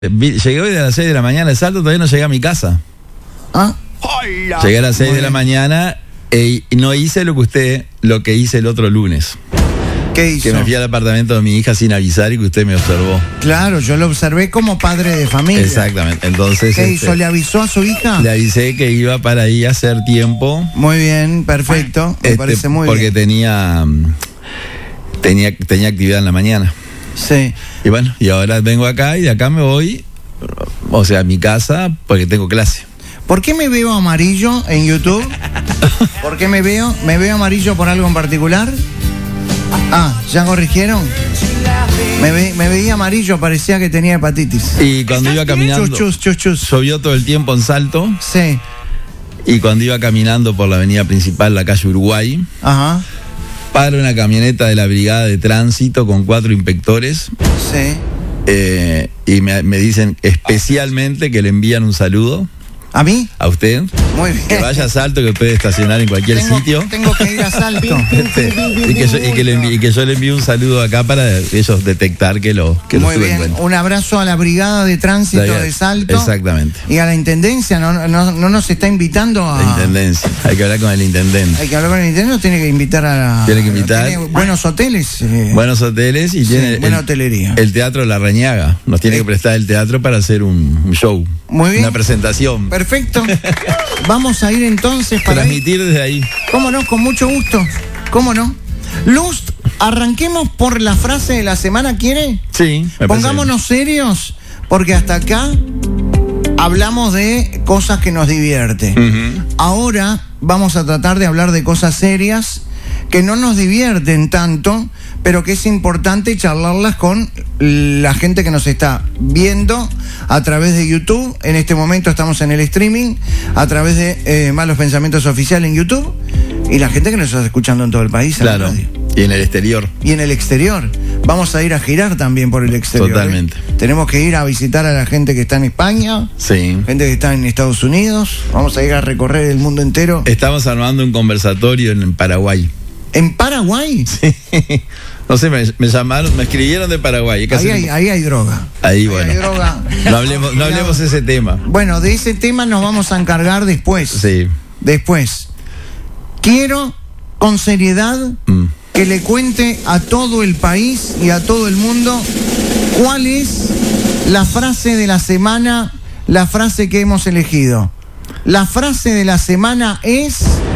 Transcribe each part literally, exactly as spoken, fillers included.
Llegué hoy a las seis de la mañana de Salto, todavía no llegué a mi casa. ¿Ah? Llegué a las seis de la mañana y no hice lo que usted, lo que hice el otro lunes. ¿Qué hizo? Que me fui al apartamento de mi hija sin avisar y que usted me observó. Claro, yo lo observé como padre de familia. Exactamente. Entonces, ¿qué este, hizo? ¿Le avisó a su hija? Le avisé que iba para ahí a hacer tiempo. Muy bien, perfecto. Me este, parece muy porque bien. Porque tenía, tenía, tenía actividad en la mañana. Sí. Y bueno, y ahora vengo acá y de acá me voy, o sea, a mi casa, porque tengo clase. ¿Por qué me veo amarillo en YouTube? ¿Por qué me veo? ¿Me veo amarillo por algo en particular? Ah, ¿ya corrigieron? Me, ve, me veía amarillo, parecía que tenía hepatitis. Y cuando iba caminando, chus, chus, chus, chus. llovió todo el tiempo en Salto. Sí. Y cuando iba caminando por la avenida principal, la calle Uruguay, Ajá. para una camioneta de la brigada de tránsito con cuatro inspectores. Sí. Eh, y me, me dicen especialmente que le envían un saludo. ¿A mí? A usted. Muy bien. Que vaya a Salto, que puede estacionar en cualquier tengo, sitio. Tengo que ir a Salto. Este, y, que yo, y, que le envíe, y que yo le envíe un saludo acá para ellos detectar que lo, que Muy lo bien. en Un abrazo a la Brigada de Tránsito la, de Salto. Exactamente. Y a la Intendencia. No, no, no nos está invitando a... La Intendencia. Hay que hablar con el Intendente. Hay que hablar con el Intendente. Tiene que invitar a la... Tiene que invitar. Tiene buenos hoteles. Eh. Buenos hoteles y Sí, tiene buena el, hotelería. El Teatro La Rañaga. Nos tiene eh. que prestar el teatro para hacer un, un show. Muy bien. Una presentación. Perfecto. Vamos a ir entonces para transmitir ir. desde ahí. ¿Cómo no? Con mucho gusto. ¿Cómo no? Luz, arranquemos por la frase de la semana, ¿quiere? Sí. Me Pongámonos serios, porque hasta acá hablamos de cosas que nos divierten. Uh-huh. Ahora vamos a tratar de hablar de cosas serias que no nos divierten tanto, pero que es importante charlarlas con la gente que nos está viendo a través de YouTube. En este momento estamos en el streaming, a través de eh, Malos Pensamientos Oficial en YouTube, y la gente que nos está escuchando en todo el país. Claro. En la radio. Y en el exterior. Y en el exterior. Vamos a ir a girar también por el exterior. Totalmente. ¿eh? Tenemos que ir a visitar a la gente que está en España, sí. gente que está en Estados Unidos. Vamos a ir a recorrer el mundo entero. Estamos armando un conversatorio en Paraguay. ¿En Paraguay? Sí. No sé, me, me llamaron, me escribieron de Paraguay. Ahí hay, ahí hay droga. Ahí, ahí bueno. Hay droga. No hablemos, no hablemos de ese tema. Bueno, de ese tema nos vamos a encargar después. Sí. Después. Quiero, con seriedad, mm. que le cuente a todo el país y a todo el mundo cuál es la frase de la semana, la frase que hemos elegido. La frase de la semana es...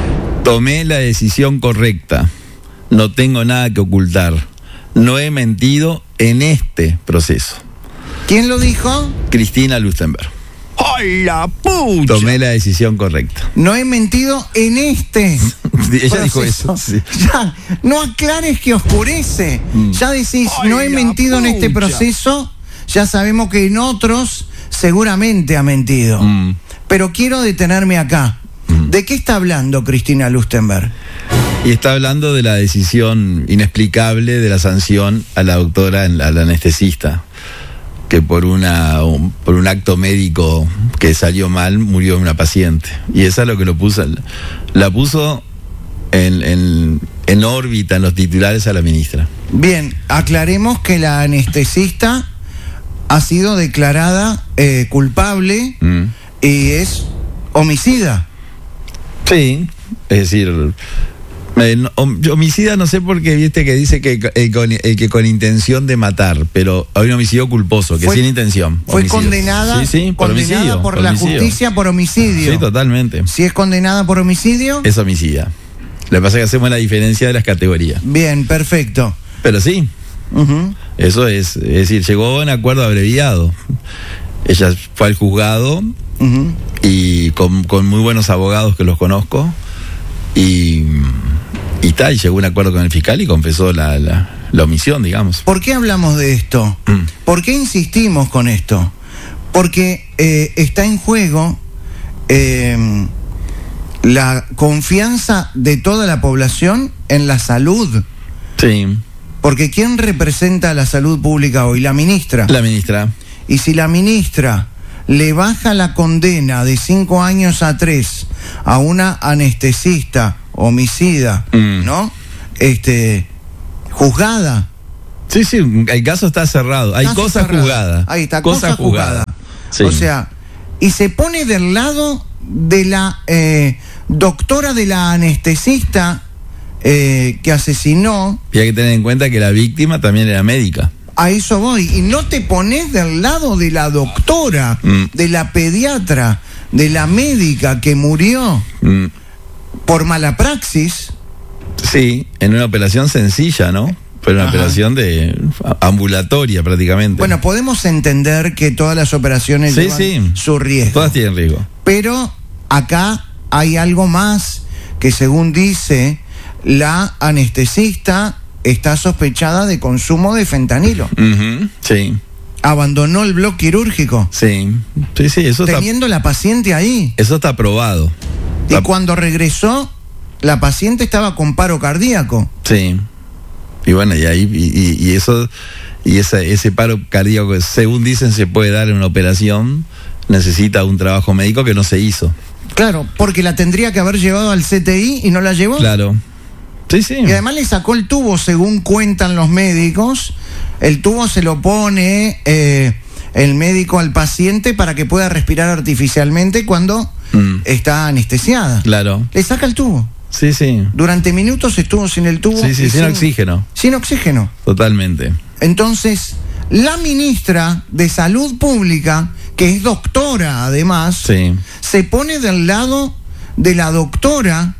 Tomé la decisión correcta. No tengo nada que ocultar. No he mentido en este proceso. ¿Quién lo dijo? Cristina Lustenberg. ¡Ay, la pucha! Tomé la decisión correcta. No he mentido en este. Ella proceso. dijo eso. Sí. Ya, no aclares que oscurece. Mm. Ya decís, Ay, no he mentido pucha. en este proceso. Ya sabemos que en otros seguramente ha mentido. Mm. Pero quiero detenerme acá. Mm. ¿De qué está hablando Cristina Lustenberg? Y está hablando de la decisión inexplicable de la sanción a la doctora, a la anestesista, que por una un, por un acto médico que salió mal murió una paciente. Y esa es lo que lo puso, la puso en, en, en órbita, en los titulares, a la ministra. Bien, aclaremos que la anestesista ha sido declarada eh, culpable mm. y es homicida. Sí, es decir... Eh, no, homicida no sé por qué, viste que dice que, eh, con, eh, que con intención de matar, pero hay un homicidio culposo, que fue, sin intención. Fue homicidio. condenada, sí, sí, por, condenada homicidio, por por la homicidio. justicia por homicidio. Sí, totalmente. Si es condenada por homicidio, es homicida. Lo que pasa es que hacemos la diferencia de las categorías. Bien, perfecto. Pero sí, uh-huh. Eso es, es decir, llegó a un acuerdo abreviado. Ella fue al juzgado uh-huh. y con, con muy buenos abogados que los conozco y... Y tal, y llegó a un acuerdo con el fiscal y confesó la, la, la omisión, digamos. ¿Por qué hablamos de esto? Mm. ¿Por qué insistimos con esto? Porque eh, está en juego eh, la confianza de toda la población en la salud. Sí. Porque ¿quién representa la salud pública hoy? La ministra. La ministra. Y si la ministra le baja la condena de cinco años a tres a una anestesista homicida, mm. ¿no? Este, juzgada Sí, sí, el caso está cerrado. Hay Caso cosas cerrado. jugadas. Ahí está, cosa, cosa jugada. jugada. Sí. O sea, y se pone del lado de la eh, doctora de la anestesista eh, que asesinó. Y hay que tener en cuenta que la víctima también era médica. A eso voy. Y no te pones del lado de la doctora, Mm. de la pediatra, de la médica que murió Mm. por mala praxis. Sí, en una operación sencilla, ¿no? Fue una Ajá. operación de ambulatoria prácticamente. Bueno, podemos entender que todas las operaciones Sí, llevan sí. su riesgo. Todas tienen riesgo. Pero acá hay algo más que, según dice la anestesista, está sospechada de consumo de fentanilo. Ujú, sí, Abandonó el bloque quirúrgico, sí. Sí, sí, eso está, teniendo la paciente ahí. eso está probado. Y Está- cuando regresó, la paciente estaba con paro cardíaco. Sí. Y bueno, y ahí, y, y- y eso, y esa, ese paro cardíaco que según dicen se puede dar en una operación, necesita un trabajo médico que no se hizo. Claro, porque la tendría que haber llevado al C T I y no la llevó. Claro. Sí, sí. Y además le sacó el tubo, según cuentan los médicos. El tubo se lo pone eh, el médico al paciente para que pueda respirar artificialmente cuando Mm, está anestesiada. claro. Le saca el tubo. Sí, sí. Durante minutos estuvo sin el tubo. Sí, sí, y sin oxígeno. Sin oxígeno. Totalmente. Entonces, la ministra de Salud Pública, que es doctora además, Sí. se pone del lado de la doctora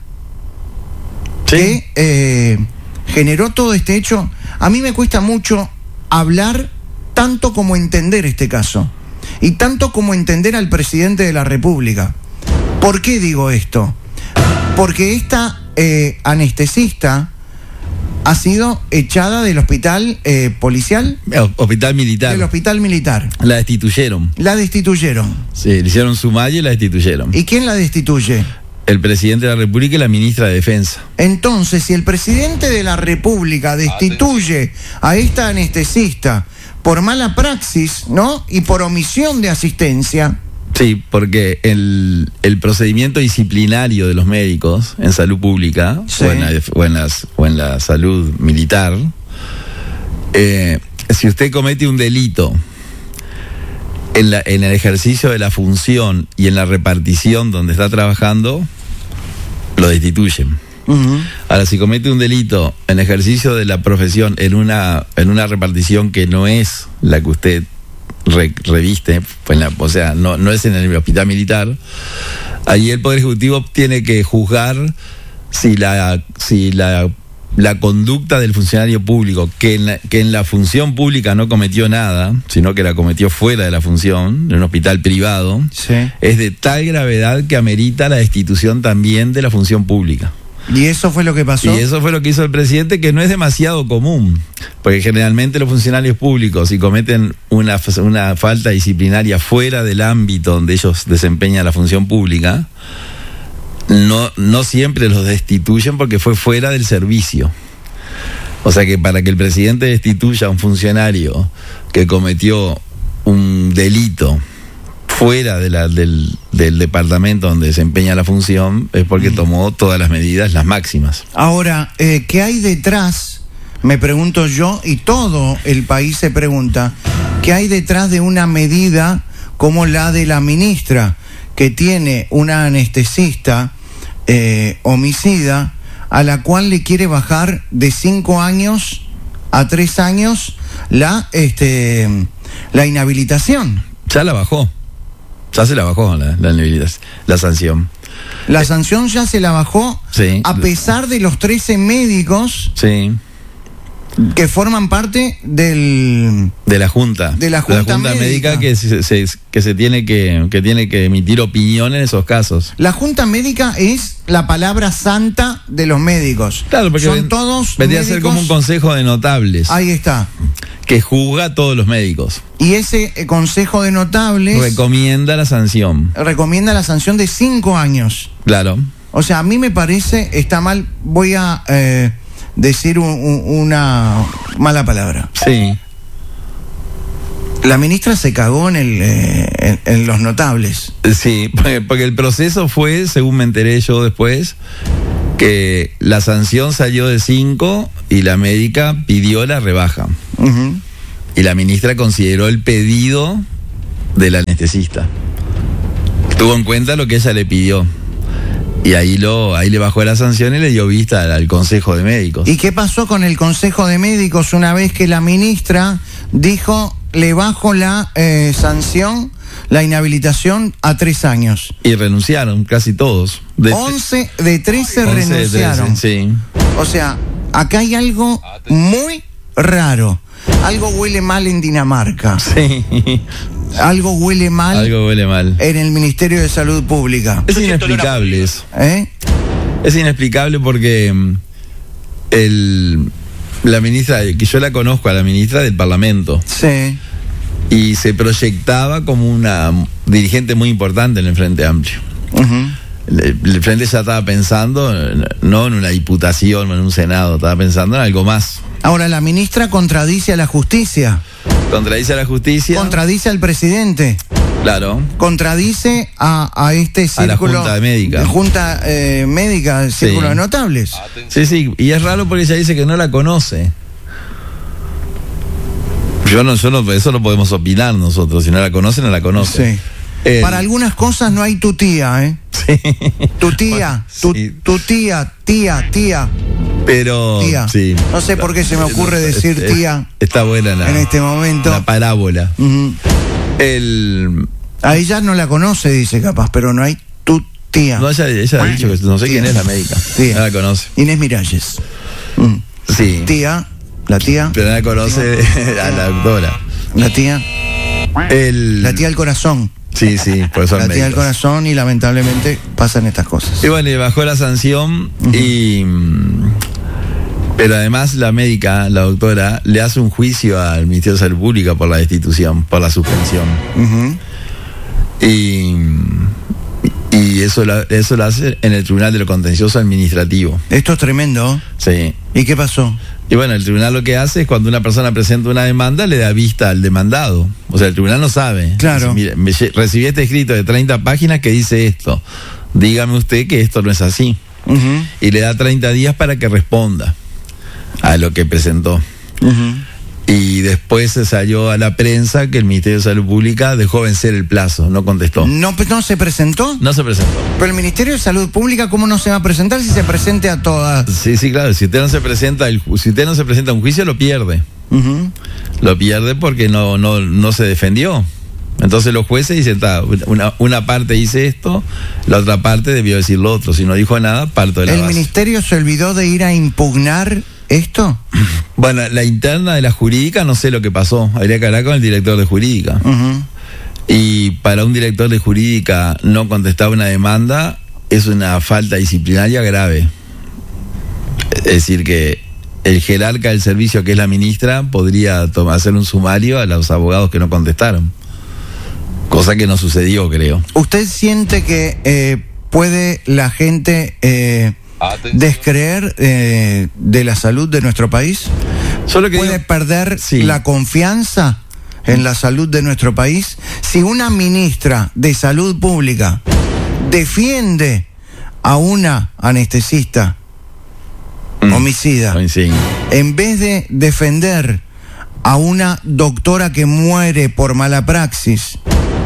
Sí. que eh, generó todo este hecho. A mí me cuesta mucho hablar tanto como entender este caso y tanto como entender al presidente de la República. ¿Por qué digo esto? Porque esta eh, anestesista ha sido echada del hospital eh, policial, Eh, Hospital militar. del hospital militar. La destituyeron. La destituyeron. Sí, le hicieron su malla y la destituyeron. ¿Y quién la destituye? El presidente de la República y la ministra de Defensa. Entonces, si el presidente de la República destituye a esta anestesista por mala praxis, ¿no? Y por omisión de asistencia, Sí, porque el, el procedimiento disciplinario de los médicos en salud pública Sí. o, en la, o en las- o en la salud militar, eh, si usted comete un delito en, la, en el ejercicio de la función y en la repartición donde está trabajando, lo destituyen. uh-huh, Ahora, si comete un delito en ejercicio de la profesión en una, en una repartición que no es la que usted re- reviste, pues la- o sea, no, no es en el hospital militar, ahí el Poder Ejecutivo tiene que juzgar si la, si la, la conducta del funcionario público, que en, la, que en la función pública no cometió nada, sino que la cometió fuera de la función, en un hospital privado, sí. es de tal gravedad que amerita la destitución también de la función pública. Y eso fue lo que pasó. Y eso fue lo que hizo el presidente, que no es demasiado común, porque generalmente los funcionarios públicos, si cometen una, una falta disciplinaria fuera del ámbito donde ellos desempeñan la función pública, no, no siempre los destituyen porque fue fuera del servicio. O sea que para que el presidente destituya a un funcionario que cometió un delito fuera de la, del, del departamento donde desempeña la función, es porque tomó todas las medidas, las máximas. Ahora, eh, ¿qué hay detrás? Me pregunto yo, y todo el país se pregunta, ¿qué hay detrás de una medida como la de la ministra, que tiene una anestesista eh, homicida, a la cual le quiere bajar de cinco años a tres años la, este, la inhabilitación? Ya la bajó. Ya se la bajó la, la, la sanción. La sanción ya se la bajó, Sí. a pesar de los trece médicos Sí. que forman parte del... De la Junta. De la Junta médica, Médica que, se, se- que se tiene que, que tiene que emitir opinión en esos casos. La Junta Médica es la palabra santa de los médicos. Claro, porque son ven- todos vendría a médicos. ser como un consejo de notables Ahí está. que juzga a todos los médicos. Y ese eh, consejo de notables Recomienda la sanción. recomienda la sanción de cinco años. Claro. O sea, a mí me parece, está mal, voy a eh, decir un- un- una mala palabra. Sí. La ministra se cagó en, el, eh, en, en los notables. Sí, porque, porque el proceso fue, según me enteré yo después, que la sanción salió de cinco y la médica pidió la rebaja. Uh-huh. Y la ministra consideró el pedido del anestesista. Tuvo en cuenta lo que ella le pidió. Y ahí lo ahí le bajó la sanción y le dio vista al, al Consejo de Médicos. ¿Y qué pasó con el Consejo de Médicos una vez que la ministra dijo, le bajo la eh, sanción, la inhabilitación a tres años? Y renunciaron casi todos. De once de trece once renunciaron. De trece, sí. O sea, acá hay algo muy raro. Algo huele mal en Dinamarca. Sí. Algo huele mal. Algo huele mal. En el Ministerio de Salud Pública. Es inexplicable eso. ¿Eh? Es inexplicable porque el, la ministra, que yo la conozco a la ministra del Parlamento. Sí. Y se proyectaba como una dirigente muy importante en el Frente Amplio. Uh-huh. El, el Frente ya estaba pensando, no en una diputación, no en un senado, estaba pensando en algo más. Ahora, la ministra contradice a la justicia. Contradice a la justicia. Contradice al presidente. Claro. Contradice a, a este círculo. A la Junta Médica. Junta eh, Médica, Círculo Sí. de Notables. Sí, sí. Y es raro porque ella dice que no la conoce. Yo no, yo no, eso no podemos opinar nosotros. Si no la conoce, no la conoce. Sí. El- Para algunas cosas no hay tu tía, ¿eh? Sí. Tu tía, tu, Sí. tu tía, tía, tía, Pero. tía. Sí. No sé por qué se me ocurre decir Es- tía Está buena la, en este momento. la parábola. Ujú. El. A ella no la conoce, dice capaz, pero no hay tu tía. No, ella, ella ha dicho que no sé Tía. quién es la médica. Tía. No la conoce. Inés Miralles. Mm. Sí. Tía, la tía, Pero no la conoce a la doctora. la tía, El, la tía del corazón. Sí, sí, por eso La tía del corazón, y lamentablemente pasan estas cosas. Y bueno, y bajó la sanción y. mm, Pero además la médica, la doctora, le hace un juicio al Ministerio de Salud Pública por la destitución, por la suspensión. Ujú. Y. Y eso lo, eso lo hace en el Tribunal de lo Contencioso Administrativo. Esto es tremendo. Sí. ¿Y qué pasó? Y bueno, el tribunal lo que hace es cuando una persona presenta una demanda, le da vista al demandado. O sea, el tribunal no sabe. Claro. Dice, mire, me lle- recibí este escrito de treinta páginas que dice esto. Dígame usted que esto no es así. Ujú, Y le da treinta días para que responda a lo que presentó. ujú. Y después se salió a la prensa que el Ministerio de Salud Pública dejó vencer el plazo, no contestó. ¿No, no se presentó? No se presentó. Pero el Ministerio de Salud Pública, ¿cómo no se va a presentar si se presente a todas? Sí, sí, claro. Si usted no se presenta, el ju- si usted no se presenta a un juicio, lo pierde. Ujú. Lo pierde porque no, no, no se defendió. Entonces los jueces dicen, "Ta, una, una parte dice esto, la otra parte debió decir lo otro. Si no dijo nada, parto de la ¿El base". Ministerio se olvidó de ir a impugnar esto? Bueno, la interna de la jurídica no sé lo que pasó. Habría que hablar con el director de jurídica. Ujú. Y para un director de jurídica no contestar una demanda es una falta disciplinaria grave. Es decir, que el jerarca del servicio, que es la ministra, podría tomar, hacer un sumario a los abogados que no contestaron. Cosa que no sucedió, creo. ¿Usted siente que eh, puede la gente eh, descreer eh, de la salud de nuestro país? Solo que ¿Puede digo- perder Sí. la confianza en la salud de nuestro país? Si una ministra de salud pública defiende a una anestesista Mm. homicida, Sí. en vez de defender a una doctora que muere por mala praxis,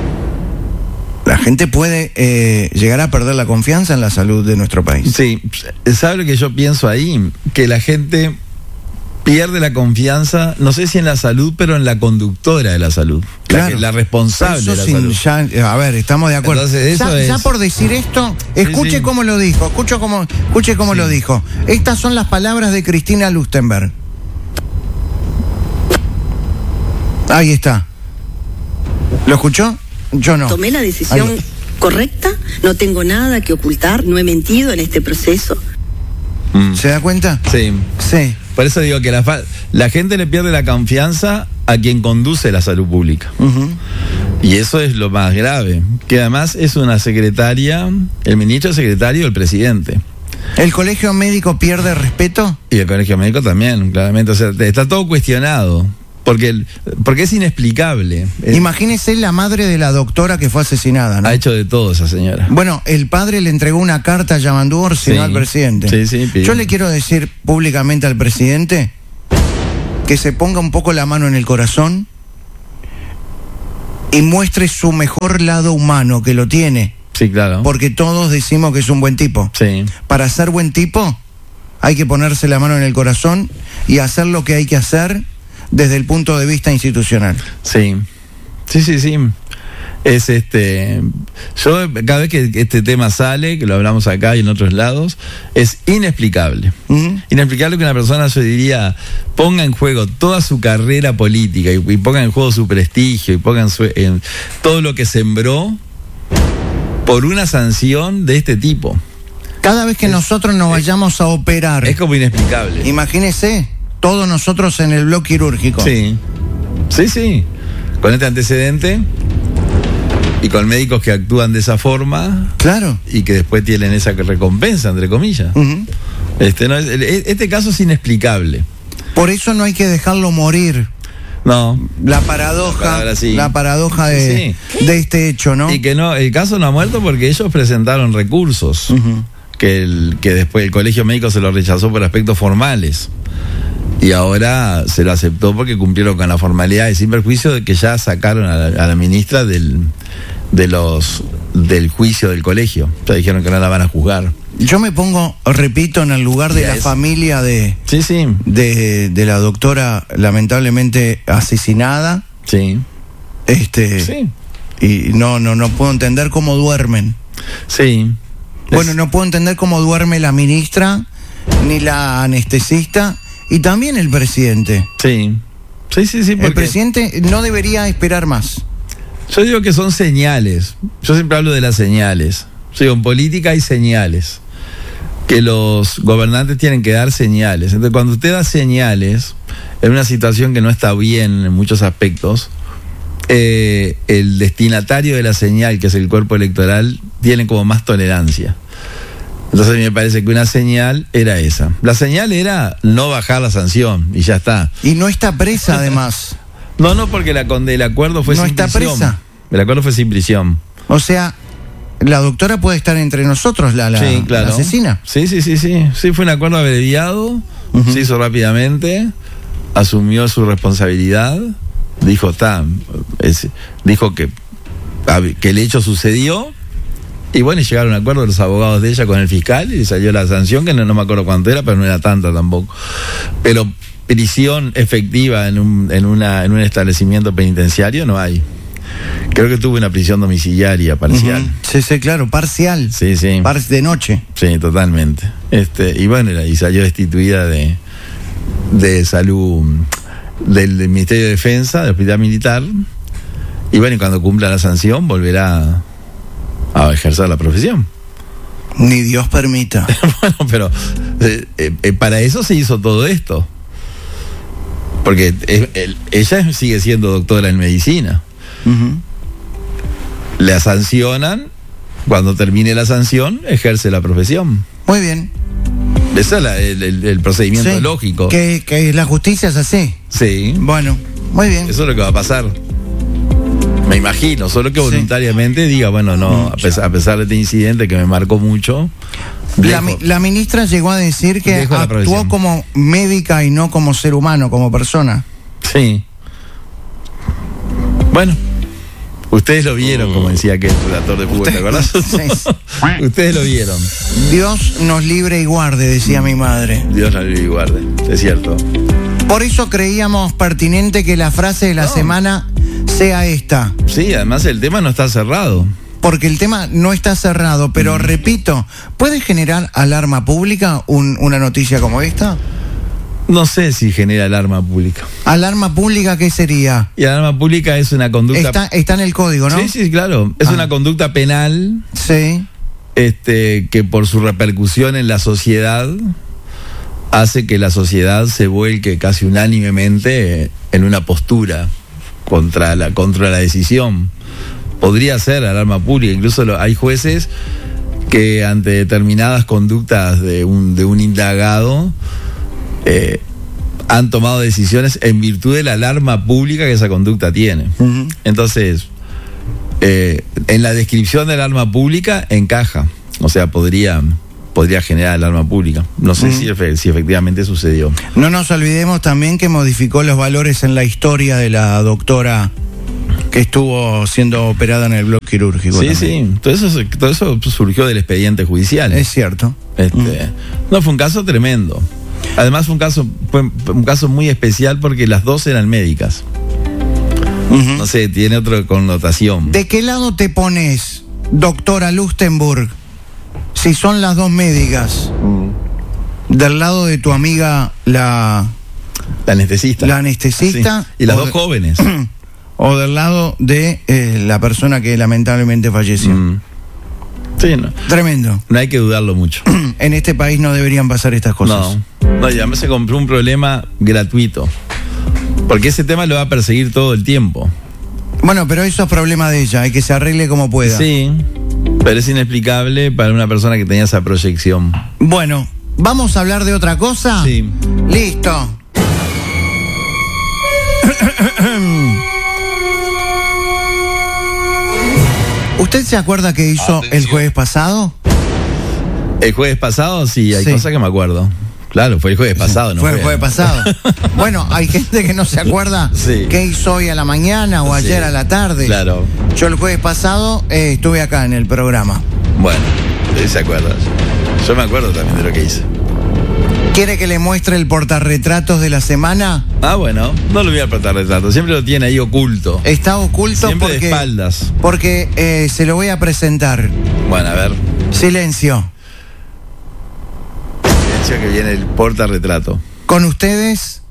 la gente puede eh, llegar a perder la confianza en la salud de nuestro país. Sí, ¿sabe lo que yo pienso ahí? Que la gente pierde la confianza, no sé si en la salud, pero en la conductora de la salud. La, Claro. que- la responsable Eso de la sin- salud. ya- a ver, estamos de acuerdo. Entonces, eso ya, es- ya por decir esto, escuche sí. cómo lo dijo, escuche cómo, escuche cómo Sí. lo dijo. Estas son las palabras de Cristina Lustenberg. Ahí está. ¿Lo escuchó? Yo no. Tomé la decisión Ahí. correcta, no tengo nada que ocultar, no he mentido en este proceso. Mm. ¿Se da cuenta? Sí. Sí. Por eso digo que la, fa- la gente le pierde la confianza a quien conduce la salud pública. Ujú. Y eso es lo más grave. Que además es una secretaria, el ministro es secretario del presidente. ¿El colegio médico pierde respeto? Y el colegio médico también, claramente. O sea, está todo cuestionado. Porque, el- porque es inexplicable. Es- Imagínese la madre de la doctora que fue asesinada, ¿no? ha hecho de todo esa señora. Bueno, el padre le entregó una carta a Yamandu Orsi, Sí. no al presidente. Sí, sí, pidió. Yo le quiero decir públicamente al presidente que se ponga un poco la mano en el corazón y muestre su mejor lado humano, que lo tiene. Sí, claro. Porque todos decimos que es un buen tipo. Sí. Para ser buen tipo hay que ponerse la mano en el corazón y hacer lo que hay que hacer desde el punto de vista institucional. Sí, sí, sí, sí. Es este, yo cada vez que este tema sale, que lo hablamos acá y en otros lados, es inexplicable. Uh-huh. Inexplicable que una persona, yo diría, ponga en juego toda su carrera política y, y ponga en juego su prestigio y ponga en, su, en todo lo que sembró por una sanción de este tipo. Cada vez que es, nosotros nos vayamos es, a operar, es como inexplicable. Imagínese, todos nosotros en el bloque quirúrgico. Sí, sí, sí. Con este antecedente y con médicos que actúan de esa forma. Claro. Y que después tienen esa recompensa, entre comillas. Uh-huh. Este, no, este caso es inexplicable. Por eso no hay que dejarlo morir. No. La paradoja, la, sí. la paradoja de, sí. de este hecho, ¿no? Y que no, el caso no ha muerto porque ellos presentaron recursos. Uh-huh. Que, el, que después el colegio médico se lo rechazó por aspectos formales. Y ahora se lo aceptó porque cumplieron con la formalidad, sin perjuicio de que ya sacaron a la, a la ministra del, de los, del juicio del colegio. Ya dijeron que no la van a juzgar. Yo me pongo, repito, en el lugar de ya la es. familia de, sí, sí. de de la doctora lamentablemente asesinada. Sí. Este, sí. Y no, no, no puedo entender cómo duermen. Sí. Bueno, no puedo entender cómo duerme la ministra, ni la anestesista, y también el presidente. Sí, sí, sí, sí. El presidente no debería esperar más. Yo digo que son señales. Yo siempre hablo de las señales. Yo digo, en política hay señales. Que los gobernantes tienen que dar señales. Entonces, cuando usted da señales en una situación que no está bien en muchos aspectos, eh, el destinatario de la señal, que es el cuerpo electoral, tiene como más tolerancia. Entonces a mí me parece que una señal era esa. La señal era no bajar la sanción y ya está. Y no está presa además. No, no, porque la, el acuerdo fue no sin está prisión. Presa. El acuerdo fue sin prisión. O sea, la doctora puede estar entre nosotros, la, la, sí, claro. la asesina. Sí, sí, sí, sí. Sí, fue un acuerdo abreviado, uh-huh. Se hizo rápidamente, asumió su responsabilidad, dijo, está, dijo que, que el hecho sucedió. Y bueno, y llegaron a un acuerdo los abogados de ella con el fiscal y salió la sanción, que no, no me acuerdo cuánto era, pero no era tanta tampoco. Pero prisión efectiva en un, en una, en un establecimiento penitenciario no hay. Creo que tuvo una prisión domiciliaria parcial. Uh-huh. Sí, sí, claro, parcial. Sí, sí. Par de noche. Sí, totalmente. Este, y bueno, y salió destituida de, de salud del, del Ministerio de Defensa, del Hospital Militar. Y bueno, y cuando cumpla la sanción volverá a ejercer la profesión. Ni Dios permita. Bueno, pero eh, eh, para eso se hizo todo esto. Porque eh, el, ella sigue siendo doctora en medicina. Uh-huh. La sancionan, cuando termine la sanción, ejerce la profesión. Muy bien. Ese es la, el, el, el procedimiento sí, lógico. Que, que la justicia es así. Sí. Bueno, muy bien. Eso es lo que va a pasar. Me imagino, solo que voluntariamente sí. diga, bueno, no, a pesar, a pesar de este incidente que me marcó mucho. La, dejo, la ministra llegó a decir que actuó como médica y no como ser humano, como persona. Sí. Bueno, ustedes lo vieron, como decía aquel relator de fútbol, ¿te acordás? Sí. Ustedes lo vieron. Dios nos libre y guarde, decía mi madre. Dios nos libre y guarde, es cierto. Por eso creíamos pertinente que la frase de la no. semana sea esta. Sí, además el tema no está cerrado. Porque el tema no está cerrado, pero mm. repito, ¿puede generar alarma pública un, una noticia como esta? No sé si genera alarma pública. ¿Alarma pública qué sería? Y alarma pública es una conducta... Está, está en el código, ¿no? Sí, sí, claro. Es ah. una conducta penal. Sí. Este, que por su repercusión en la sociedad hace que la sociedad se vuelque casi unánimemente en una postura contra la, contra la decisión. Podría ser alarma pública. Incluso lo, hay jueces que ante determinadas conductas de un, de un indagado eh, han tomado decisiones en virtud de la alarma pública que esa conducta tiene. Uh-huh. Entonces, eh, en la descripción de la alarma pública encaja. O sea, podría, podría generar alarma pública. No sé mm. si, efe, si efectivamente sucedió. No nos olvidemos también que modificó los valores en la historia de la doctora que estuvo siendo operada en el bloque quirúrgico. Sí, también. sí, todo eso, todo eso surgió del expediente judicial. Es cierto. Este, mm. No, fue un caso tremendo. Además fue un caso, fue un caso muy especial porque las dos eran médicas. Uh-huh. No sé, tiene otra connotación. ¿De qué lado te pones, doctora Lustenburg, si son las dos médicas? Mm. ¿Del lado de tu amiga la... La anestesista? La anestesista. Sí. Y las dos de, jóvenes. ¿O del lado de eh, la persona que lamentablemente falleció? Mm. Sí, no. Tremendo. No hay que dudarlo mucho. En este país no deberían pasar estas cosas. No, no, y además se compró un problema gratuito. Porque ese tema lo va a perseguir todo el tiempo. Bueno, pero eso es problema de ella, hay que se arregle como pueda. Sí, pero es inexplicable para una persona que tenía esa proyección. Bueno, ¿vamos a hablar de otra cosa? Sí. Listo. ¿Usted se acuerda que hizo Atención. el jueves pasado? El jueves pasado, sí, hay sí. cosas que me acuerdo. Claro, fue el jueves pasado, ¿no? Fue el jueves pasado. Bueno, hay gente que no se acuerda sí. qué hizo hoy a la mañana o ayer sí. a la tarde. Claro. Yo el jueves pasado eh, estuve acá en el programa. Bueno, ¿sí se acuerda? Yo me acuerdo también de lo que hice. ¿Quiere que le muestre el portarretratos de la semana? Ah, bueno, no lo voy a portarretratos, siempre lo tiene ahí oculto. Está oculto siempre porque... de espaldas. Porque eh, se lo voy a presentar. Bueno, a ver. Silencio. Silencio que viene el portarretrato. Con ustedes,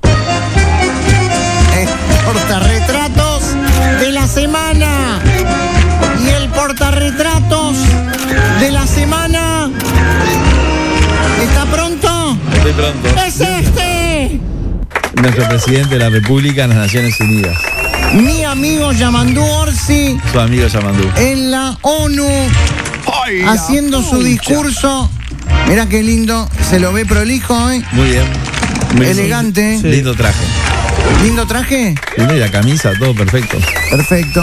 el portarretratos de la semana. Y el portarretratos de la semana... ¿Está pronto? Estoy pronto. ¡Es este! Nuestro presidente de la República en las Naciones Unidas. Mi amigo Yamandú Orsi. Su amigo Yamandú. En la ONU. Ay, haciendo su discurso. Mira qué lindo. Se lo ve prolijo, ¿eh? Muy bien. Muy elegante. Sí. Lindo traje. ¿Lindo traje? Sí, la camisa, todo perfecto. Perfecto.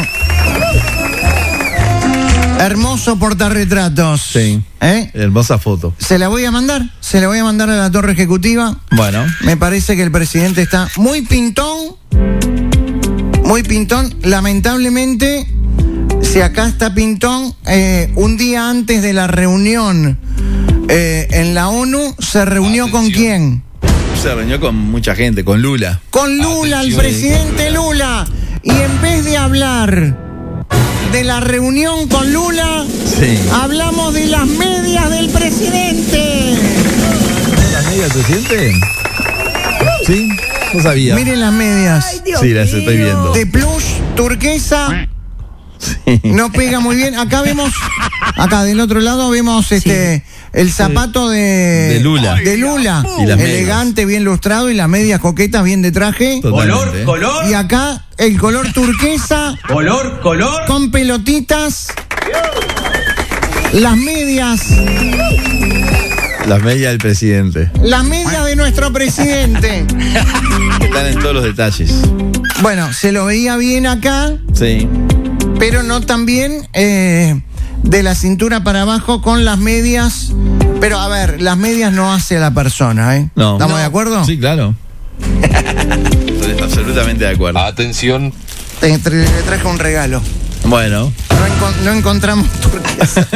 Hermoso portarretratos. Sí. ¿Eh? Hermosa foto. Se la voy a mandar. Se la voy a mandar a la torre ejecutiva. Bueno. Me parece que el presidente está muy pintón. Muy pintón. Lamentablemente, si acá está pintón, eh, un día antes de la reunión eh, en la ONU, ¿se reunió Atención. con quién? Se reunió con mucha gente, con Lula. Con Lula, Atención. el presidente Lula. Y en vez de hablar de la reunión con Lula, sí. hablamos de las medias del presidente. ¿Las medias del presidente? Sí, no sabía. Miren las medias. Ay, sí, las estoy viendo. De plush, turquesa. Sí. No pega muy bien. Acá vemos, acá del otro lado vemos este sí. el zapato de, de Lula. De Lula. Y las elegante, medias. Bien lustrado y las medias coquetas bien de traje. Totalmente. Color, color. Y acá el color turquesa. Color, color. Con pelotitas. Las medias. Las medias del presidente. Las medias de nuestro presidente. Están en todos los detalles. Bueno, se lo veía bien acá. Sí. Pero no tan bien eh, de la cintura para abajo con las medias. Pero a ver, las medias no hace a la persona, ¿eh? No. ¿Estamos no. de acuerdo? Sí, claro. Estoy absolutamente de acuerdo. Atención. Te, te, te traje un regalo. Bueno. No, enco- no encontramos turquesa.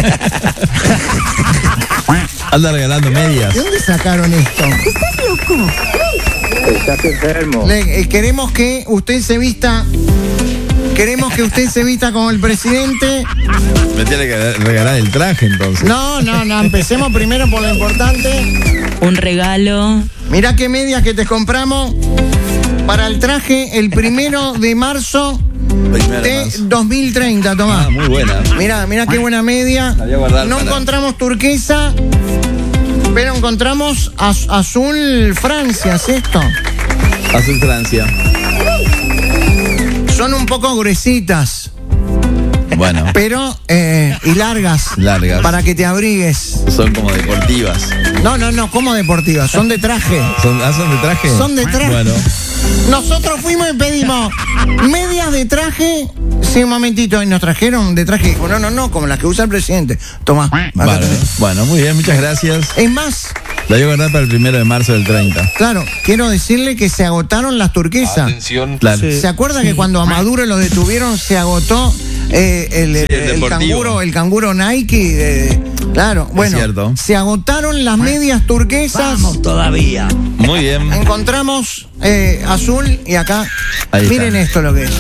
Anda regalando medias. ¿De dónde sacaron esto? ¿Estás loco? Estás enfermo. Le, eh, queremos que usted se vista. Queremos que usted se vista como el presidente. Me tiene que regalar el traje entonces. No, no, no. Empecemos primero por lo importante. Un regalo. Mirá qué medias que te compramos para el traje el primero de marzo de dos mil treinta, tomá. Ah, muy buena. Mirá, mirá qué buena media. La voy a guardar No para- encontramos turquesa, pero encontramos az- azul Francia, ¿es esto? Azul Francia. Son un poco gruesitas, Bueno, pero eh, y largas. Largas. Para que te abrigues. son como deportivas. No, no, no, como deportivas, son de traje. ¿Son, ah, son de traje? Son de traje. Bueno, Nosotros fuimos y pedimos medias de traje Sí, un momentito, y nos trajeron de traje. Dijo, no, no, no, como las que usa el presidente. Tomá. Vale. Bueno, muy bien, muchas gracias. Es más, La voy a guardar para el primero de marzo del treinta. claro, quiero decirle que se agotaron las turquesas. Atención. Claro. Sí. ¿Se acuerda que cuando a Maduro lo detuvieron se agotó eh, el, Sí, el el deportivo. canguro, el canguro Nike? eh, claro, bueno, cierto. se agotaron las medias turquesas. todavía. Muy bien. Encontramos eh, azul y acá. Ahí está. Miren esto lo que es.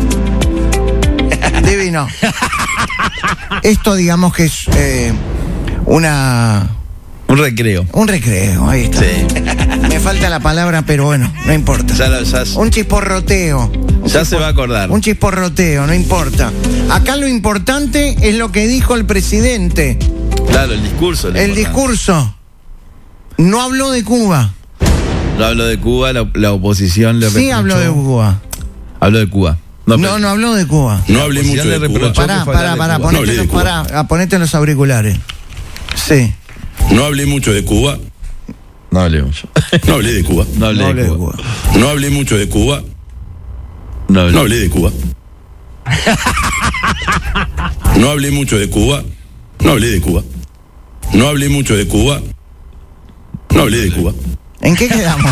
Divino. Esto digamos que es eh, una Un recreo. un recreo, ahí está. Sí. Me falta la palabra, pero bueno, no importa. Ya, lo- ya, Un chisporroteo. Un ya se va a acordar. Un chisporroteo, no importa. Acá lo importante es lo que dijo el presidente. Claro, el discurso. lo El importante. discurso. No habló de Cuba. No habló de Cuba, la, la oposición le Sí reprochó. habló de Cuba. Habló de Cuba. No, No, no habló de Cuba. No hablé oposición mucho le de Cuba. reprochó. Pará, que fue pará, hablar de pará, Cuba. No hablé ponete, de los- Cuba. pará, ponete los auriculares. Sí. No hablé mucho de Cuba. No hablé mucho. No hablé de Cuba. No hablé No hablé de de Cuba. Cuba. No hablé mucho de Cuba. No hablé. No hablé de Cuba. No hablé mucho de Cuba. No hablé de Cuba. No hablé mucho de Cuba. No hablé de Cuba. ¿En qué quedamos?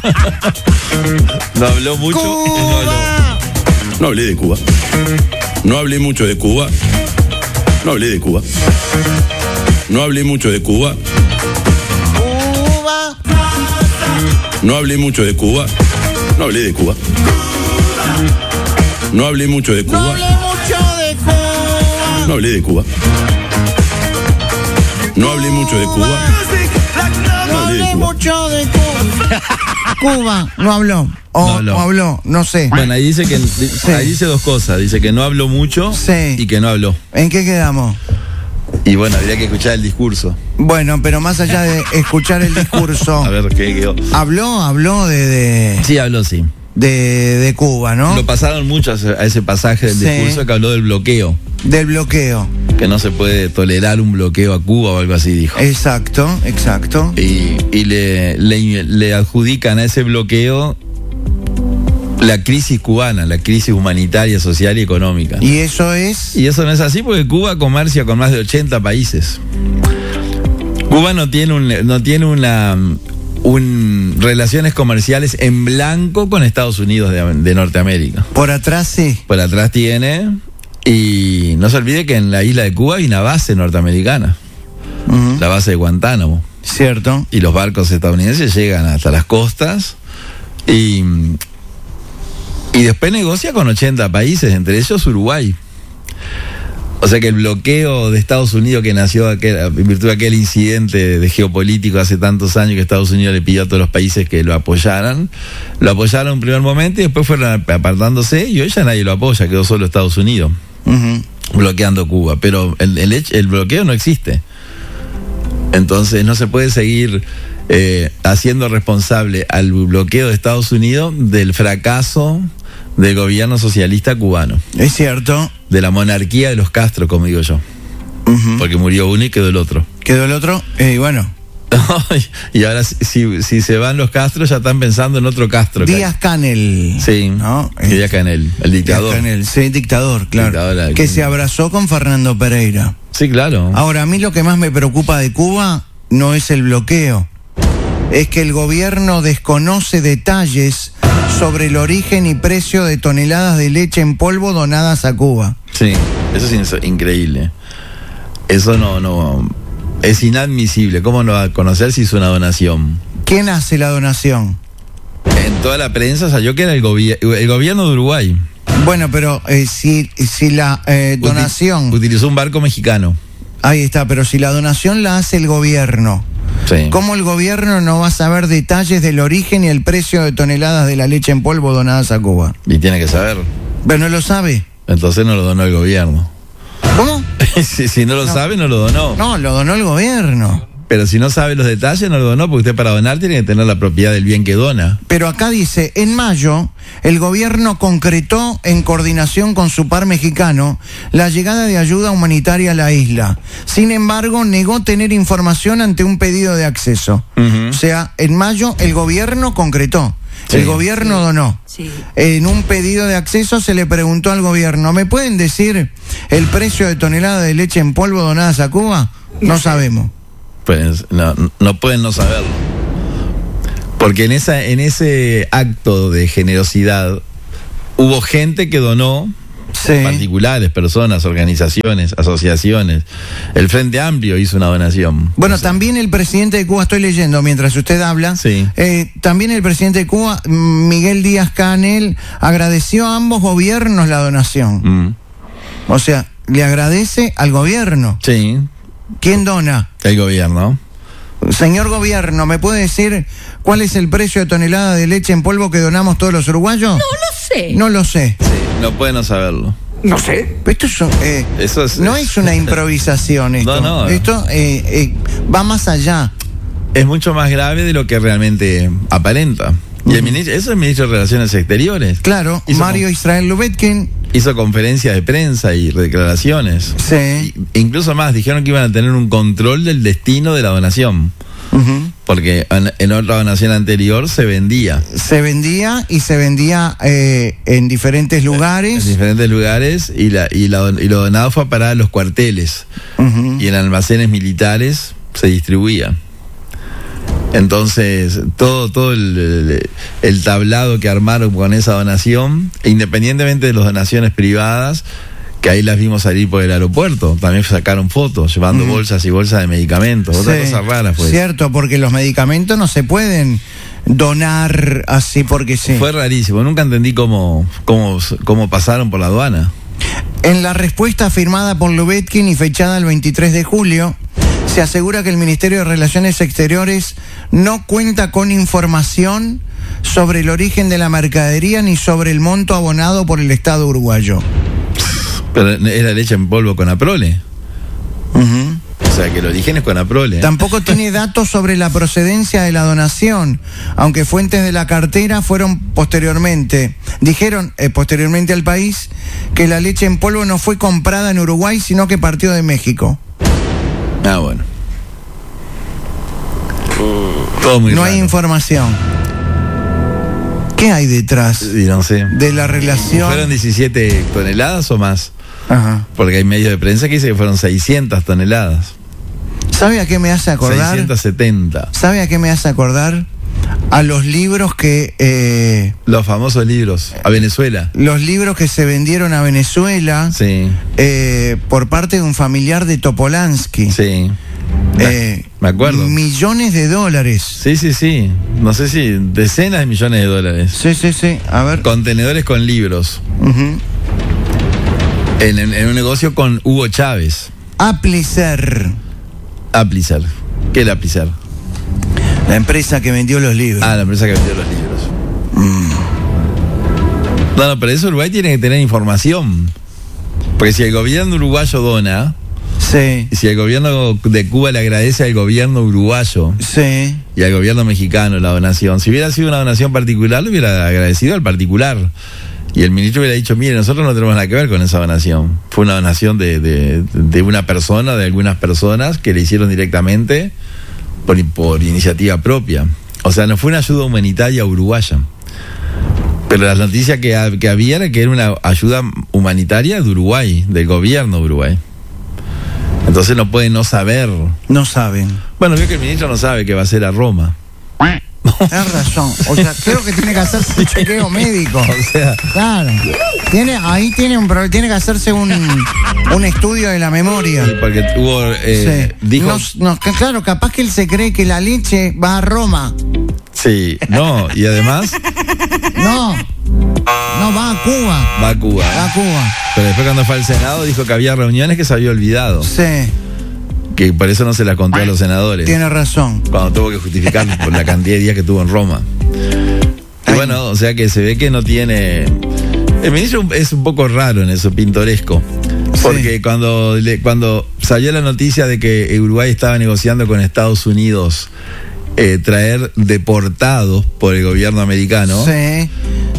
No habló mucho. No habló. ¡Cuba! No hablé de Cuba. No hablé mucho de Cuba. No hablé de Cuba. No hablé mucho de Cuba. ¡Cuba! No hablé mucho de Cuba. No hablé de Cuba. No hablé mucho de No Cuba. hablé mucho de Cuba. No hablé de Cuba. No hablé mucho de Cuba. No hablé de hablé Cuba. mucho de Cuba. Cuba, no habló. O No habló. o habló, no sé. Bueno, ahí dice que ahí dice dos cosas. Dice que no habló mucho Sí. y que no habló. ¿En qué quedamos? Y bueno, habría que escuchar el discurso. Bueno, pero más allá de escuchar el discurso, A ver qué quedó. habló, habló de, de, Sí, habló, sí. de, de Cuba, ¿no? Lo pasaron mucho a ese- a ese pasaje del Sí. discurso que habló del bloqueo. Del bloqueo. Que no se puede tolerar un bloqueo a Cuba o algo así, dijo. Exacto, exacto. Y, y le, le, le adjudican a ese bloqueo la crisis cubana, la crisis humanitaria, social y económica. Y eso es. Y eso no es así porque Cuba comercia con más de ochenta países. Cuba no tiene un, no tiene una un, relaciones comerciales en blanco con Estados Unidos de, de Norteamérica. Por atrás sí. Por atrás tiene, y no se olvide que en la isla de Cuba hay una base norteamericana, Ujú. la base de Guantánamo. Cierto. Y los barcos estadounidenses llegan hasta las costas y, y después negocia con ochenta países, entre ellos Uruguay. O sea que el bloqueo de Estados Unidos que nació aquel- en virtud de aquel incidente de geopolítico hace tantos años que Estados Unidos le pidió a todos los países que lo apoyaran, lo apoyaron en un primer momento y después fueron apartándose y hoy ya nadie lo apoya, quedó solo Estados Unidos Ujú. bloqueando Cuba, pero el, el, hecho- el bloqueo no existe. Entonces no se puede seguir eh, haciendo responsable al bloqueo de Estados Unidos del fracaso del gobierno socialista cubano, Es cierto. de la monarquía de los Castro, como digo yo, Ujú. porque murió uno y quedó el otro. Quedó el otro. Eh, y bueno, Y ahora si, si, si se van los Castro ya están pensando en otro Castro. Díaz Canel. Sí, ¿no? Díaz Canel, el dictador. Díaz Canel, sí, dictador, claro. Dictador, que que- se abrazó con Fernando Pereira. Sí, claro. Ahora, a mí lo que más me preocupa de Cuba no es el bloqueo. Es que el gobierno desconoce detalles sobre el origen y precio de toneladas de leche en polvo donadas a Cuba. Sí, eso es ins- increíble. Eso no, no, es inadmisible. ¿Cómo no va a conocer si es una donación? ¿Quién hace la donación? En toda la prensa salió que era el, gobi- el gobierno de Uruguay. Bueno, pero eh, si, si la eh, Uti- donación... utilizó un barco mexicano. Ahí está, pero si la donación la hace el gobierno, Sí. ¿cómo el gobierno no va a saber detalles del origen y el precio de toneladas de la leche en polvo donadas a Cuba? Y tiene que saber. Pero no lo sabe. Entonces no lo donó el gobierno. ¿Cómo? si, si no lo No. sabe, no lo donó. No, lo donó el gobierno. Pero si no sabe los detalles, no lo donó, porque usted para donar tiene que tener la propiedad del bien que dona. Pero acá dice, en mayo, el gobierno concretó, en coordinación con su par mexicano, la llegada de ayuda humanitaria a la isla. Sin embargo, negó tener información ante un pedido de acceso. Ujú. O sea, en mayo el gobierno concretó. Sí. El gobierno Sí. donó. Sí. En un pedido de acceso se le preguntó al gobierno, ¿me pueden decir el precio de tonelada de leche en polvo donadas a Cuba? No sabemos. Pues no, no pueden no saberlo. Porque en esa, en ese acto de generosidad hubo gente que donó, Sí. particulares, personas, organizaciones, asociaciones. El Frente Amplio hizo una donación. Bueno, O sea, también el presidente de Cuba, estoy leyendo mientras usted habla, Sí. eh, también el presidente de Cuba, Miguel Díaz-Canel, agradeció a ambos gobiernos la donación. mm, O sea, le agradece al gobierno. sí, ¿Quién dona? el gobierno. Señor gobierno, ¿me puede decir cuál es el precio de tonelada de leche en polvo que donamos todos los uruguayos? No lo sé. No lo sé. Sí, no pueden no saberlo. No sé. Esto es, eh, Eso es- no es una improvisación esto. No, no. Esto eh, eh, va más allá. Es mucho más grave de lo que realmente aparenta. Y el ministro, eso es el ministro de Relaciones Exteriores. Claro, Hizo Mario con- Israel Lubetkin. Hizo conferencias de prensa y declaraciones. Sí. Y- incluso más, dijeron que iban a tener un control del destino de la donación. Ujú. Porque en, en otra donación anterior se vendía Se vendía y se vendía eh, en diferentes en lugares. diferentes lugares y, la, y, la, y lo donado fue a parar a los cuarteles. Ujú. Y en almacenes militares se distribuía. Entonces, todo, todo el, el- el tablado que armaron con esa donación, independientemente de las donaciones privadas, que ahí las vimos salir por el aeropuerto, también sacaron fotos, llevando Ujú. bolsas y bolsas de medicamentos, otra Sí, cosa rara fue. Cierto, porque los medicamentos no se pueden donar así porque sí. Fue rarísimo, nunca entendí cómo, cómo, cómo pasaron por la aduana. En la respuesta firmada por Lubetkin y fechada el veintitrés de julio, se asegura que el Ministerio de Relaciones Exteriores no cuenta con información sobre el origen de la mercadería ni sobre el monto abonado por el Estado uruguayo. Pero era leche en polvo con Aprole. Ujú. O sea que el origen es con Aprole. Tampoco tiene datos sobre la procedencia de la donación, aunque fuentes de la cartera fueron posteriormente, dijeron eh, posteriormente al país que la leche en polvo no fue comprada en Uruguay, sino que partió de México. Ah, bueno. Todo muy No raro. hay información. ¿Qué hay detrás Y no sé. de la relación? ¿Fueron diecisiete toneladas o más? Ajá. Porque hay medios de prensa que dicen que fueron seiscientas toneladas. ¿Sabe a qué me hace acordar? seiscientos setenta. ¿Sabe a qué me hace acordar? A los libros que eh, Los famosos libros. A Venezuela. los libros que se vendieron a Venezuela Sí, eh, por parte de un familiar de Topolansky. sí. Eh, Me acuerdo. Millones de dólares. Sí, sí, sí. No sé si decenas de millones de dólares. Sí, sí, sí. A ver. Contenedores con libros. Ujú. En, en- en un negocio con Hugo Chávez. Aplicer, Aplicer. ¿Qué es Aplicer? la empresa que vendió los libros. Ah, la empresa que vendió los libros. Mm. No, no, pero eso Uruguay tiene que tener información. Porque si el gobierno uruguayo dona, Sí, y si el gobierno de Cuba le agradece al gobierno uruguayo sí. y al gobierno mexicano la donación, si hubiera sido una donación particular, le hubiera agradecido al particular. Y el ministro hubiera dicho, mire, nosotros no tenemos nada que ver con esa donación. Fue una donación de, de, de una persona, de algunas personas que le hicieron directamente por, por iniciativa propia. O sea, no fue una ayuda humanitaria uruguaya. Pero las noticias que, ha- que había era que era una ayuda humanitaria de Uruguay, del gobierno de Uruguay. Entonces no pueden no saber. No saben. Bueno, veo que el ministro no sabe que va a ser a Roma. Tienes razón. O sea, creo que tiene que hacerse un chequeo médico. O sea, Claro. Tiene, ahí tiene un pro- tiene que hacerse un, un estudio de la memoria. porque hubo, eh, Sí. dijo, No, no, que claro, capaz que él se cree que la leche va a Roma. sí, no, y además No. No, va a Cuba. va a Cuba. Va a Cuba. Pero después cuando fue al Senado dijo que había reuniones que se había olvidado, Sí, que por eso no se las contó a los senadores. tiene razón. Cuando tuvo que justificar por la cantidad de días que tuvo en Roma. Y Ay. bueno, o sea que se ve que no tiene... El ministro es un poco raro en eso, pintoresco. Porque Sí. cuando, le- cuando salió la noticia de que Uruguay estaba negociando con Estados Unidos eh, traer deportados por el gobierno americano, Sí.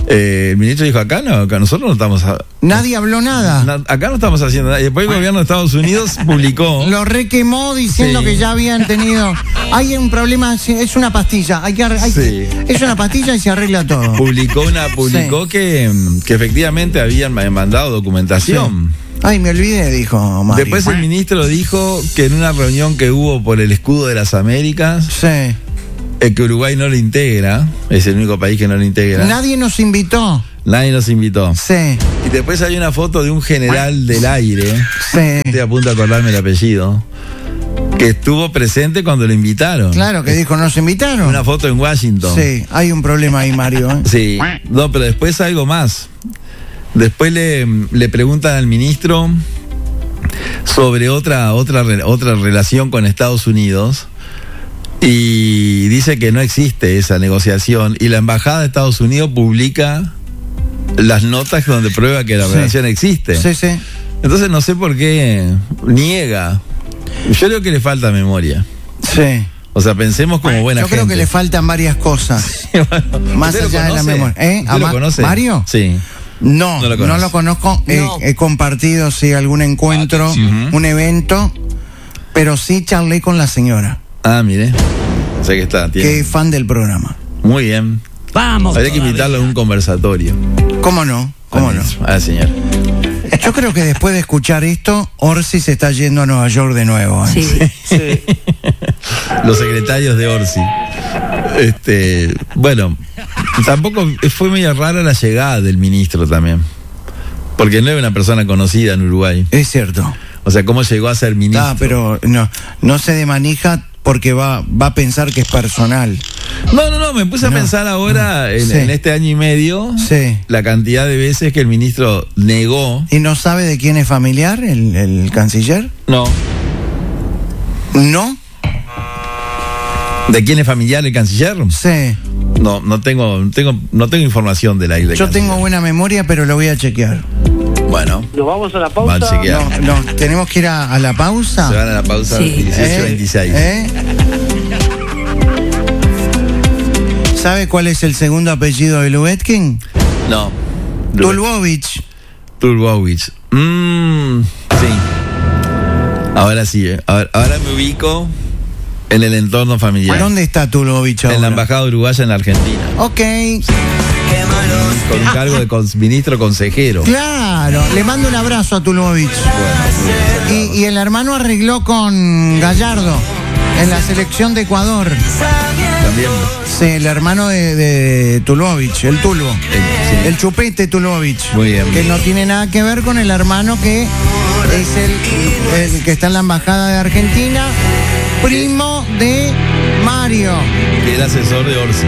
Eh, el ministro dijo, acá no, acá nosotros no estamos... A, Nadie habló nada. na- acá no estamos haciendo nada. Y después el gobierno de Estados Unidos publicó... Lo requemó diciendo Sí. que ya habían tenido. Hay un problema, sí, es una pastilla. Hay que, arre- hay Sí. que- es una pastilla y se arregla todo. Publicó una publicó que, que efectivamente habían mandado documentación. Ay, me olvidé, dijo Mario. Después el ministro dijo que en una reunión que hubo por el escudo de las Américas, Sí. el que Uruguay no lo integra, es el único país que no lo integra. Nadie nos invitó. Nadie nos invitó. Sí, Y después hay una foto de un general del aire, sí. estoy a punto de acordarme el apellido, que estuvo presente cuando lo invitaron. Claro que dijo, ¿nos invitaron? Una foto en Washington. Sí, hay un problema ahí, Mario. ¿eh? Sí, no, pero después algo más. Después le, le preguntan al ministro sobre otra, otra, re- otra relación con Estados Unidos y dice que no existe esa negociación y la embajada de Estados Unidos publica las notas donde prueba que la Sí. relación existe. Sí, sí. Entonces no sé por qué niega. Yo creo que le falta memoria. Sí. O sea, pensemos como buena Yo gente. creo que le faltan varias cosas. Más ¿Usted lo allá de la conoce? memoria. ¿Eh? ¿Usted ¿A lo Ma- conoce? ¿Mario? Sí. No, No no lo lo, conoce. conozco. He- No. He, compartido, sí, algún encuentro, Ujú. un evento, pero sí charlé con la señora, Ah, mire. O sea que está. tiene- que es fan del programa. Muy bien. Vamos. Habría que invitarlo a un conversatorio. ¿Cómo no? ¿Cómo no? Ah, señor. Yo creo que después de escuchar esto, Orsi se está yendo a Nueva York de nuevo. ¿eh? Sí. Los secretarios de Orsi. Este, bueno, tampoco fue muy rara la llegada del ministro también. Porque no es una persona conocida en Uruguay. Es cierto. O sea, ¿cómo llegó a ser ministro? Ah, pero no, no se de manija porque va, va a pensar que es personal. No, no, no, me puse a No. pensar ahora, en, Sí. en este año y medio, Sí. la cantidad de veces que el ministro negó. ¿Y no sabe de quién es familiar el, el canciller? No. ¿No? ¿De quién es familiar el canciller? Sí. No, no tengo, no tengo, no tengo información de la isla. Yo tengo buena memoria, pero lo voy a chequear. Bueno, ¿Nos vamos a la va a pausa? chequear. No, no, tenemos que ir a, a la pausa. Se van a la pausa Sí. dieciocho veintiséis. ¿Eh? ¿Sabe cuál es el segundo apellido de Lubetkin? No. Tulbovich. Tulbovich. Mmm, sí. Ahora sí, eh. ahora, ahora me ubico en el entorno familiar. ¿Dónde está Tulbovich ahora? En la embajada uruguaya en la Argentina. Ok. Con un cargo de cons- ministro consejero. Claro, le mando un abrazo a Tulbovich. Y, y el hermano arregló con Gallardo en la selección de Ecuador. También. Sí, el hermano de, de Tulbovich, el Tulbo. sí. El chupete Tulbovich. Muy bien. Que no tiene nada que ver con el hermano que es el, el que está en la embajada de Argentina, primo de Mario. Que era asesor de Orsi.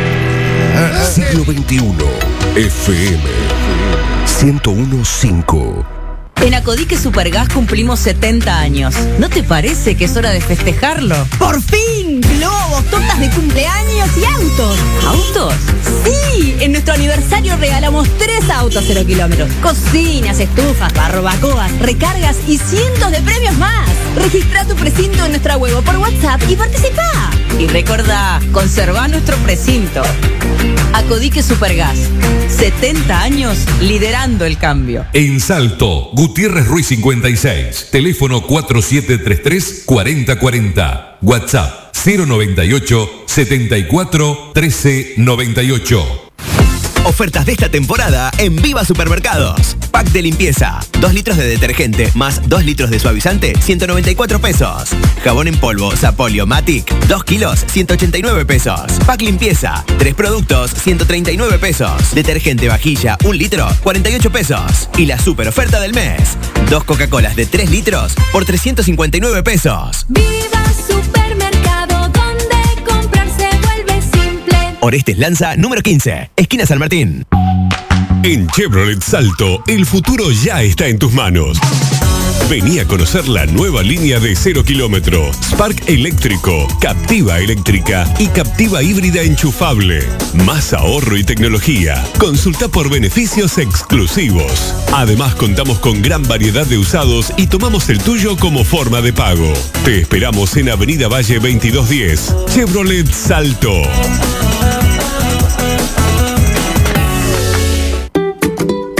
Siglo veintiuno, F M ciento uno punto cinco. En Acodique Supergas cumplimos setenta años. ¿No te parece que es hora de festejarlo? ¡Por fin! Globos, tortas de cumpleaños y autos. ¿Autos? ¡Sí! En nuestro aniversario regalamos tres autos cero kilómetros. Cocinas, estufas, barbacoas, recargas y cientos de premios más. Registra tu precinto en nuestra web o por WhatsApp y participa. Y recordá, conserva nuestro precinto. Acodique Supergas. setenta años liderando el cambio. En Salto, Gutiérrez Ruiz cincuenta y seis. Teléfono cuatro siete tres tres, cuatro cero cuatro cero. WhatsApp cero noventa y ocho, setenta y cuatro, trece noventa y ocho. Ofertas de esta temporada en Viva Supermercados. Pack de limpieza, dos litros de detergente más dos litros de suavizante, ciento noventa y cuatro pesos. Jabón en polvo Sapolio Matic, dos kilos, ciento ochenta y nueve pesos. Pack limpieza, tres productos, ciento treinta y nueve pesos. Detergente vajilla, un litro, cuarenta y ocho pesos. Y la super oferta del mes, dos Coca-Colas de tres litros por trescientos cincuenta y nueve pesos. Viva Supermercado, donde comprar se vuelve simple. Orestes Lanza, número quince, esquina San Martín. En Chevrolet Salto, el futuro ya está en tus manos. Vení a conocer la nueva línea de cero kilómetro, Spark eléctrico, Captiva eléctrica y Captiva híbrida enchufable. Más ahorro y tecnología. Consulta por beneficios exclusivos. Además, contamos con gran variedad de usados y tomamos el tuyo como forma de pago. Te esperamos en Avenida Valle veintidós diez, Chevrolet Salto.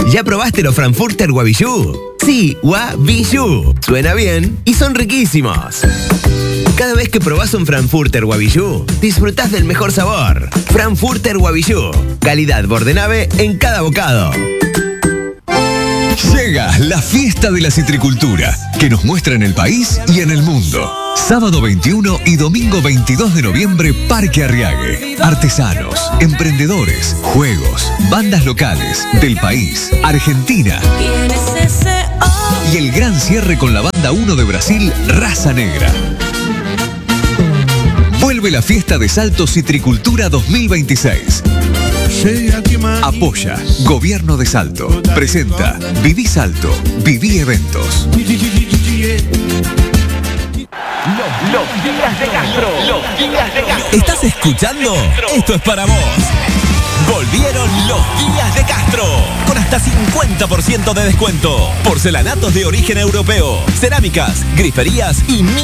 ¿Ya probaste los Frankfurter Wabillú? Sí, Wabillú. Suena bien y son riquísimos. Cada vez que probás un Frankfurter Wabillú, disfrutás del mejor sabor. Frankfurter Wabillú. Calidad Bordenave en cada bocado. Llega la fiesta de la citricultura, que nos muestra en el país y en el mundo. Sábado veintiuno y domingo veintidós de noviembre, Parque Arriague. Artesanos, emprendedores, juegos, bandas locales del país, Argentina. Y el gran cierre con la banda uno de Brasil, Raza Negra. Vuelve la fiesta de Salto Citricultura dos mil veintiséis. Apoya Gobierno de Salto. Presenta Viví Salto, Viví Eventos. Los, los días de Castro. Los días de Castro. ¿Estás escuchando? Esto es para vos. Volvieron los días de Castro, con hasta cincuenta por ciento de descuento. Porcelanatos de origen europeo, cerámicas, griferías y